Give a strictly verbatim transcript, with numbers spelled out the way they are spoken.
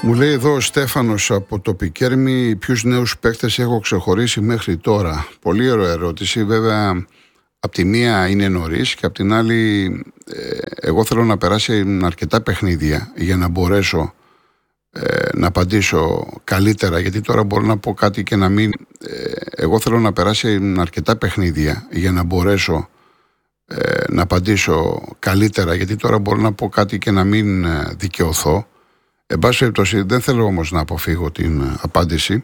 Μου λέει εδώ ο Στέφανος από το Πικέρμι, ποιους νέους παίκτες έχω ξεχωρίσει μέχρι τώρα. Πολύ ωραία ερώτηση. Βέβαια, απ' τη μία είναι νωρίς και απ' την άλλη, ε, εγώ θέλω να περάσει αρκετά παιχνίδια για να μπορέσω ε, να απαντήσω καλύτερα. Γιατί τώρα μπορώ να πω κάτι και να μην. Ε, εγώ θέλω να περάσει αρκετά παιχνίδια για να μπορέσω ε, να απαντήσω καλύτερα. Γιατί τώρα μπορώ να πω κάτι και να μην δικαιωθώ. Εν πάση περιπτώσει, δεν θέλω όμως να αποφύγω την απάντηση.